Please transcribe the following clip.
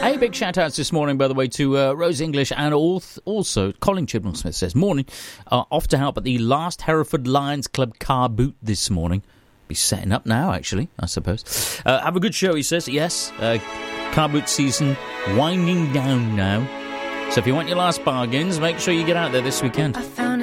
Hey, big shout-outs this morning, by the way, to Rose English and also Colin Chibnall-Smith says, morning, off to help at the last Hereford Lions Club car boot this morning. Be setting up now, actually, I suppose. Have a good show, he says. Yes, car boot season winding down now. So if you want your last bargains, make sure you get out there this weekend. I found